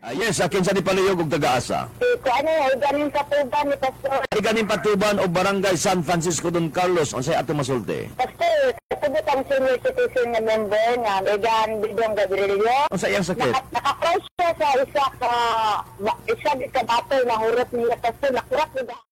Yes, akin sa ni Paluyog ug taga-asa. Kung ano yung ganing katuban ni Pastor. Ay ganing Patuban o Barangay San Francisco Don Carlos, unsay ato masulti? Pastor, kasabot ang senior citizen na member nga Egan Bidong Gabrielio. Unsay iyang sakit? Naka-crush siya sa isa ka battle na hurot niya. Pastor, nakurak niya.